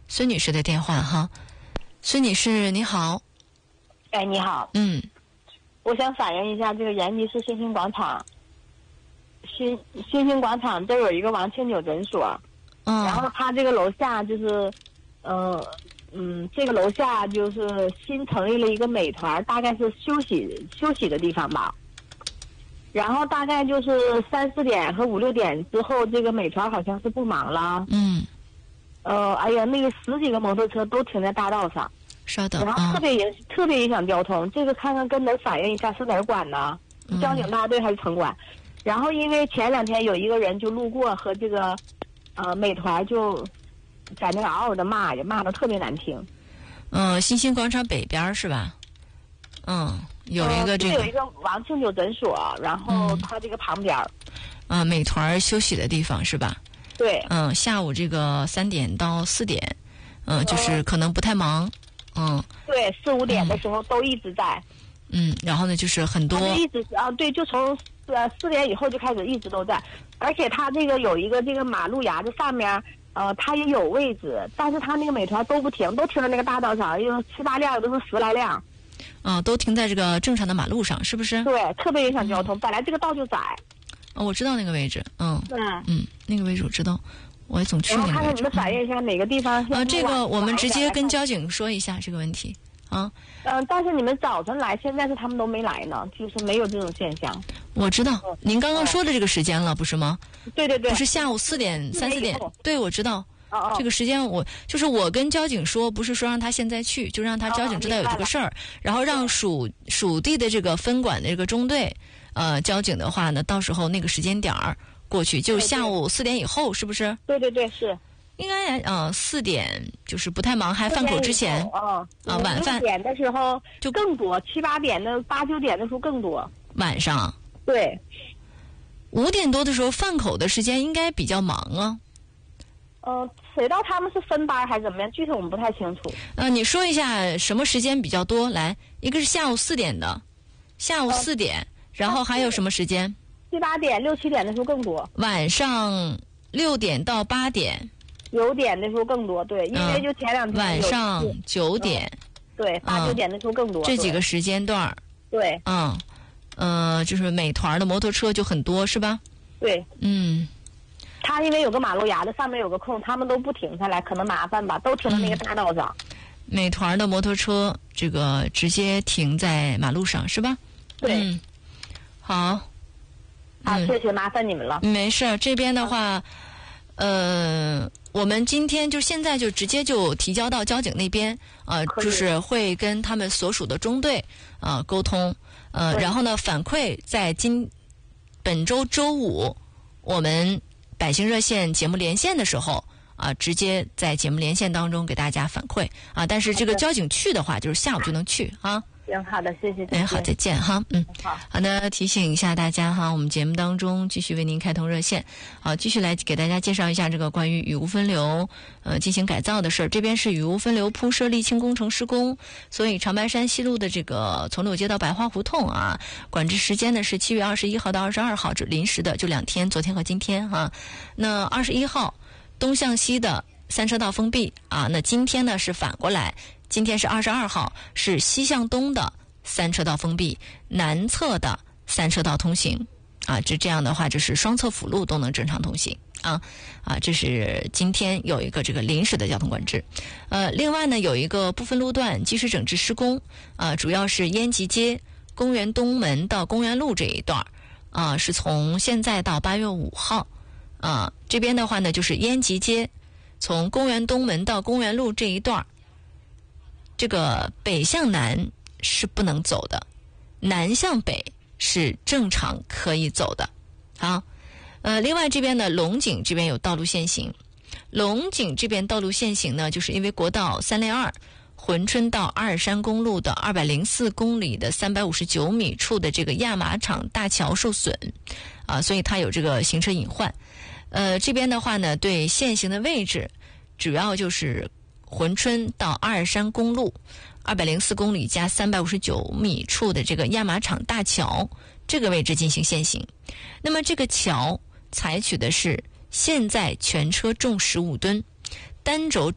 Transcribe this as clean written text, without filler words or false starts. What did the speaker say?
孙女士的电话哈。孙女士你好。 哎，你好。我想反映一下这个延吉市新兴广场，新兴广场都有一个王清九诊所，然后他这个楼下就是，这个楼下就是新成立了一个美团，大概是休息的地方吧。然后大概就是3、4点和5、6点之后，这个美团好像是不忙了。哎呀，那个10几个摩托车都停在大道上。 稍等， 然后特别影响交通。这个看看跟哪儿反映一下，是哪儿管呢？交警大队还是城管？然后因为前2天有一个人就路过和这个美团就在那个嗷嗷的骂，也骂得特别难听。 新兴广场北边是吧？有一个这个有一个王清九诊所，然后他这个旁边美团休息的地方是吧？ 对。 下午这个3点到4点，就是可能不太忙。 对，4、5点的时候都一直在。 然后呢，就是很多一直对，就从4点以后就开始一直都在，而且他这个有一个这个马路牙子上面，他也有位置，但是他那个美团都不停，都停在那个大道上，有7、8辆，都是10来辆。 都停在这个正常的马路上，是不是？ 对，特别影响交通。本来这个道就窄。 我知道那个位置。那个位置我知道。我也总去那个位置。 然后看看你们反映一下哪个地方。 这个我们直接跟交警说一下这个问题啊。 但是你们早晨来，现在是他们都没来呢，就是没有这种现象。 我知道，您刚刚说的这个时间了，不是吗？ 对对对。 不是下午3点、3、4点。对，我知道。这个时间我跟交警说，不是说让他现在去，就让他交警知道有这个事儿，然后让属地的这个分管的这个中队，交警的话呢，到时候那个时间点儿过去，就下午4点以后，是不是？ 对对对，是。 应该4点就是不太忙，还饭口之前。晚饭 6点的时候就更多，7、8点的8、9点的时候更多。 晚上。 对。 5点多的时候，饭口的时间应该比较忙啊。 谁知道他们是分班还是怎么样？具体我们不太清楚。 你说一下什么时间比较多？来，一个是下午4点的，下午4点，然后还有什么时间 ？7、8点、6、7点的时候更多。 晚上6点到8点。 9点的时候更多，对，因为就前2天晚上9点。 对，8、9点的时候更多。 这几个时间段。 对。 就是美团的摩托车就很多，是吧？ 对。他因为有个马路牙子，上面有个空，他们都不停下来，可能麻烦吧，都停在那个大道上。 美团的摩托车这个直接停在马路上是吧？ 对。 好。 谢谢，麻烦你们了。 没事，这边的话，我们今天就现在就直接就提交到交警那边，就是会跟他们所属的中队沟通，然后呢反馈在本周周5我们百姓热线节目连线的时候直接在节目连线当中给大家反馈但是这个交警去的话，就是下午就能去啊。 行，好的，谢谢。 好，再见哈。好的，提醒一下大家哈，我们节目当中继续为您开通热线，继续来给大家介绍一下这个关于雨污分流进行改造的事儿。这边是雨污分流铺设沥青工程施工，所以长白山西路的这个从柳街到白花胡同管制时间呢是7月21号到22号，这临时的就2天，昨天和今天那21号东向西的3车道封闭那今天呢是反过来。今天是22号，是西向东的3车道封闭，南侧的3车道通行这样的话，就是双侧辅路都能正常通行这是今天有一个这个临时的交通管制。另外呢，有一个部分路段及时整治施工主要是烟集街公园东门到公园路这一段是从现在到8月5号这边的话呢，就是烟集街从公园东门到公园路这一段。这个北向南是不能走的，南向北是正常可以走的。好，另外这边呢，龙井这边有道路限行。龙井这边道路限行呢，就是因为国道302珲春到阿尔山公路的204公里的359米处的这个压马场大桥受损所以它有这个行车隐患。这边的话呢，对限行的位置主要就是珲春到阿尔山公路204公里加359米处的这个压马场大桥这个位置进行限行。那么这个桥采取的是现在全车重15吨，单轴